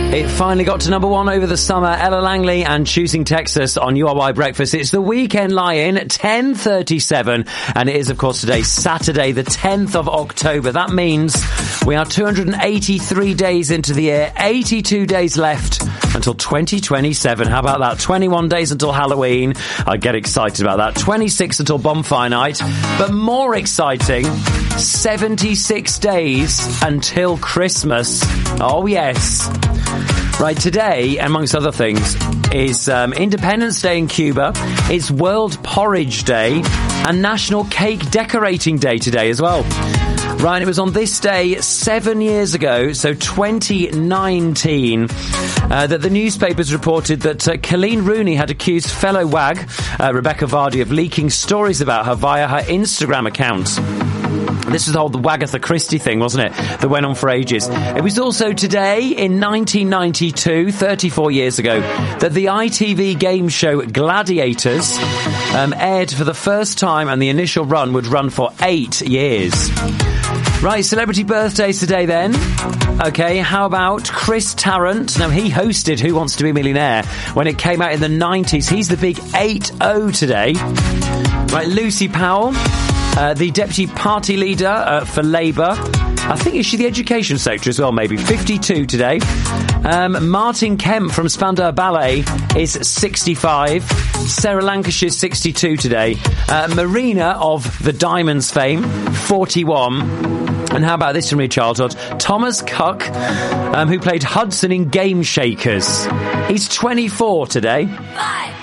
It finally got to number one over the summer. Ella Langley and Choosing Texas on URY Breakfast. It's the Weekend Lie-In, 10:37. And it is, of course, today, Saturday, the 10th of October. That means we are 283 days into the year, 82 days left until 2027. How about that? 21 days until Halloween. I get excited about that. 26 until Bonfire Night. But more exciting, 76 days until Christmas. Oh, yes. Right, today, amongst other things, is Independence Day in Cuba. It's World Porridge Day and National Cake Decorating Day today as well. Right, it was on this day 7 years ago, so 2019, that the newspapers reported that Colleen Rooney had accused fellow WAG, Rebecca Vardy, of leaking stories about her via her Instagram account. This was the whole Wagatha Christie thing, wasn't it? That went on for ages. It was also today, in 1992, 34 years ago, that the ITV game show Gladiators aired for the first time, and the initial run would run for 8 years. Right, celebrity birthdays today then. Okay, how about Chris Tarrant? Now, he hosted Who Wants to Be a Millionaire when it came out in the 90s. He's the big 8-0 today. Right, Lucy Powell, the deputy party leader for Labour. I think, is she the education secretary as well, maybe? 52 today. Martin Kemp from Spandau Ballet is 65. Sarah Lancashire's 62 today. Marina of the Diamonds fame, 41. And how about this from your childhood? Thomas Cook, who played Hudson in Game Shakers. He's 24 today. 5,